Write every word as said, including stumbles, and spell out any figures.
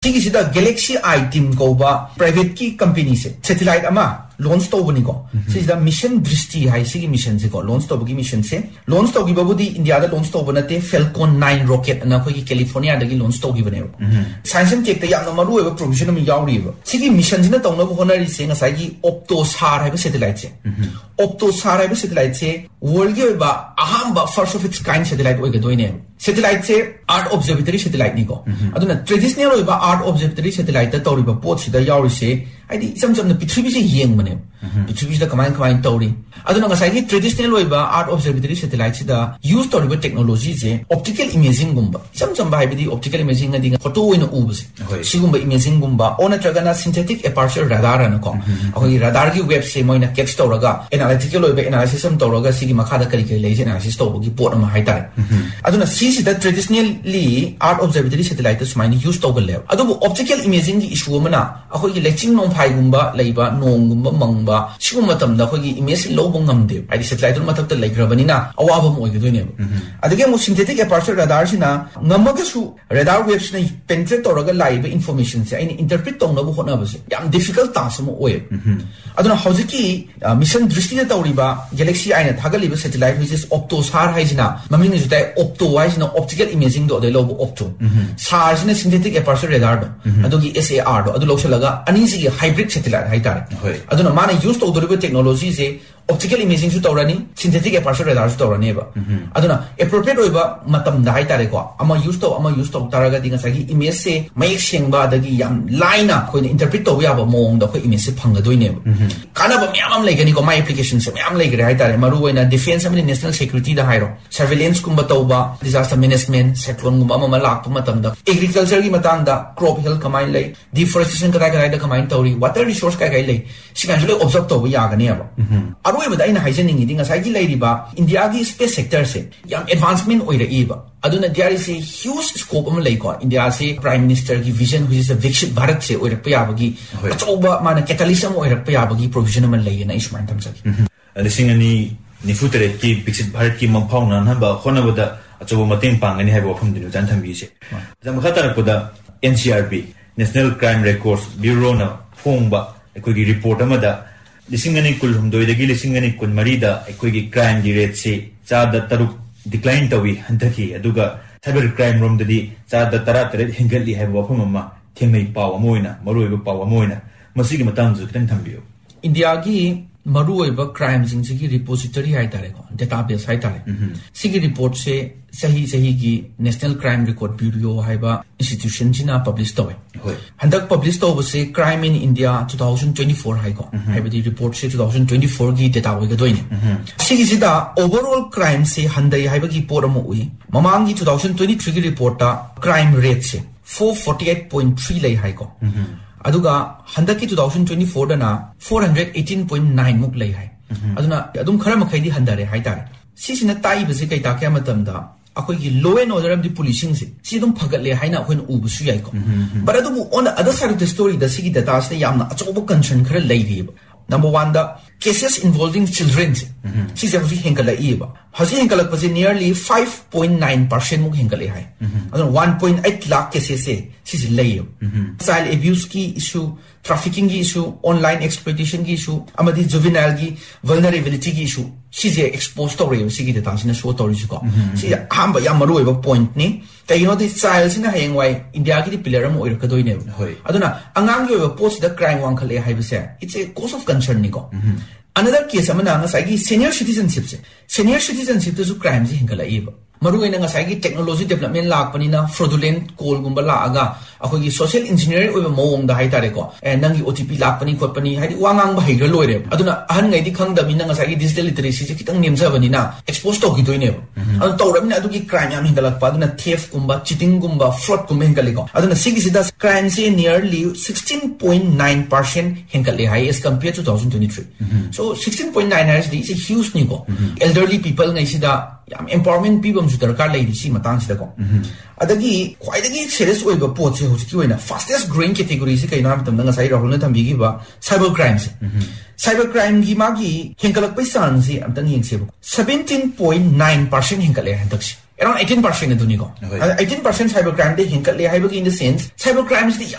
सिगिसिदा Galaxy आई team कोबा private की company से satellite अमा लॉन्च तौबनी को सिदा मिशन दृष्टि हाई सिगी मिशन से को लॉन्च तौबगी मिशन से लॉन्च तौगी बाबूदी इंडिया दा लॉन्च तौबनते फेल्कॉन नाइन रॉकेट अना कोई कैलिफोर्निया दगी लॉन्च तौगी बने साइंस एंड टेक याम मरु एबा प्रोविजन में यावरीबा सिगी मिशन जिना तौनबो होनरी से ngasai ऑप्टोसार हाइबा सैटेलाइट से ऑप्टोसार हाइबा सैटेलाइट से वर्ल्ड की एबा अहम first of its kind satellite ओइगदोइने satellite से आर्ट ऑब्जर्वेटरी सैटेलाइट निको अदुना ट्रेडिशनल ओइबा आर्ट ऑब्जर्वेटरी सैटेलाइट ता तौरिबा पोट सिदा यावरी से आइदि इसम समना पृथ्वी से येंगबने पृथ्वी से कमाइन कमाइन तौरी अदुना ngasai gi traditional ओइबा art observatory satellite सिदा यूज तौरिबा टेक्नोलॉजी से ऑप्टिकल इमेजिंग गुम्बा इसम सम हाइबदी ऑप्टिकल इमेजिंग अदि फोटो ओइना उबसे सिगुम्बा इमेजिंग गुम्बा ओना ट्रगना सिंथेटिक एपर्चर रडार अनको अखोगी रडार की वेब से मोइना कैप्च तौरगा एनालिटिकल ओइबा एनालिसिस सम तौरगा सिगी मखादा करि करि लेजे एनालिसिस तौबगी पोट अमा हाइतारे अदुना सी सिदा traditionally art observatory satellite सुमाइना use तौगले अदुबु optical imaging की इशू अमना अखोगी लेचिंग नोंफाइगुम्बा लेबा नोंगुम्बा मंगबा सिगुम मतमदा अखोगी इमेज लौबो ngamde आइदि सैटेलाइट मथक्ता लेग्रबनिना अवाबम ओइगदोइने अदगे मो सिंथेटिक एपर्चर रडार सिना ngamagsu radar waves na penetrate तौरगा Laiba information से आइनि इंटरप्रेट तौनबो होनबसे याम डिफिकल्ट टास्क अम ओए अदुना हौजिकी मिशन दृष्टि तौरिबा गैलेक्सी आइना थागलिबा सैटेलाइट व्हिच इज ऑप्टोसार हाइजना ममिंग जुताई ऑप्टो वाइजना ऑप्टिकल इमेजिंग दो दे लोबो ऑप्टो सार सिना सिंथेटिक एपर्चर रडार दो अदुगी एसएआर दो अदु लोसलगा अनिसिगी हाइब्रिड सैटेलाइट हाइतारे अदुना माने यूज तौदरिबा टेक्नोलॉजी से ऑप्टिकल इमेजिंग सु तौरानी सिंथेटिक एपर्चर रडार सु तौरानी बा अदुना एप्रोप्रिएट ओइबा मतम दा हाइतारे को अमा यूज तो अमा यूज तो तारागा दिंगा सागी इमेज से मयक सेंगबा दगी याम लाइना कोइन इंटरप्रेट तो याबा मोंग द को इमेज से फंगदोइने कानाबा म्याम लेगनी को माय एप्लीकेशन से म्याम लेगरे हाइतारे मरु ओइना डिफेंस अमनि नेशनल सिक्योरिटी दा हाइरो सर्वेलेंस कुंबा तौबा डिजास्टर मैनेजमेंट साइक्लोन गुंबा अमा लाक मतम दा एग्रीकल्चर की मतंग दा क्रॉप हेल्थ कमाइन ले डिफोरेस्टेशन कदाय कदाय दा कमाइन तौरी वाटर रिसोर्स काय काय ले सिगान जुले ऑब्जर्व तो यागने अब अरोइबदा इन हाइजेनिंग इदिंग साइगी लेरिबा इंडिया की स्पेस सेक्टर से याम advancement ओइरइबा अदुना there is a huge scope um लेको India से प्राइम मिनिस्टर की विजन व्हिच इज अ विकसित भारत से ओइरप याबगी अचौबा माना कैटलिज्म ओइरप याबगी प्रोविजन अम लेयना इस्मान थमसकी लिसिंगनी निफुतरे की विकसित भारत की मंफाउना नबा होनबदा अचौबा मतेंग पांगनी हाइबो फम दिनु जान थंबी से जम खतरपदा NCRB national crime records bureau ना फोंबा एकोगी रिपोर्ट अमदा लिसिंगनी कुल हुमदोइदगी लिसिंगनी कुल मरीदा एकोगी क्राइम की रेट से चादा तरुक डिक्लाइन तवी हंतकी अदुगा साइबर क्राइम रोमददी चादा तरा तरे हिंगली हाइबो वफम अमा थेंगै पाव अमोइना मरुइबो पाव अमोइना मसिगी मतंगजु खितंग थंबियो इंडिया की मरुइबा क्राइम जिंग की रिपोजिटरी हाइतारे को डेटाबेस हाइतारे सिगी रिपोर्ट से सही सही की national crime record bureau हाइबा institution जिना पब्लिश तवे हंदक पब्लिश तव से crime in India twenty twenty-four haiku हाइबदी report से twenty twenty-four की डेटा ओइगदोइने सिगी सिदा ओवरऑल क्राइम से हंदै हाइबगी पोर अमो उइ ममांगी twenty twenty-three की रिपोर्ट ता क्राइम रेट से four forty-eight point three लै हाइको अदुगा हंदकी twenty twenty-four दना four eighteen point nine मुक लै हाइ अदुना अदुम खरा मखैदी हंदारे हाइतारे सिसिना ताइबसे कै ताके मतमदा अखोगी लो and order of the policing से सी दुम फगले हाइना अखोन उबसु याइको but अदुबु on the other side of the story the सिगी data से यामना अचोबो कंसर्न खरा लैरिब number one the cases involving children से सिसे हुजी हेंकला इबा हुजी हेंकला पसे nearly five point nine percent मुक हेंकले high अदुन one point eight lakh cases से सिसे लैयो child abuse की इशू ट्रैफिकिंग की issue online exploitation की इशू अमदी जुवेनाइल की वल्नरेबिलिटी की इशू सिजे एक्सपोज तौरे सिगी डेटा सिना शो तौरिसिको सि हाम या मरु एबा पॉइंट नि कइनो दि चाइल्ड सिना हेंगवाई इंडिया की पिलर अम ओइरकदोइने अदुना अंगांग की post the crime वांखले हाइबसे it's a cause of concern निको another case Amna ngasai senior citizenship se senior citizenship to crime ji hingala iba maru ena ngasai gi technology development lakpani na fraudulent call gumba la aga akoi gi social engineering oiba mawong da haitare ko e nangi otp lakpani khotpani haidi wangang ba haigra loire aduna ahan ngai di khangda mi ngasai gi digital literacy je kitang nemjabani na expose to gi doine adu tawramina adu gi crime yam hingala pa aduna theft gumba cheating gumba fraud gumba hingala ko aduna sigi sida crime se nearly sixteen point nine percent hingala high as compared to twenty twenty-three so sixteen point nine is a huge nico elderly people ngai sida yam empowerment people ju darkar lei si matang sida ko adagi khwaidagi serious oiba pot se hojiki oina fastest growing category se kaina am tamna ngasai rahul na thambi gi ba cyber crimes cyber crime gi magi henkalak paisan si am tang yeng se seventeen point nine percent henkale handak si around eighteen percent aduni ko eighteen percent cyber crime de henkale haiba gi in the sense cyber crimes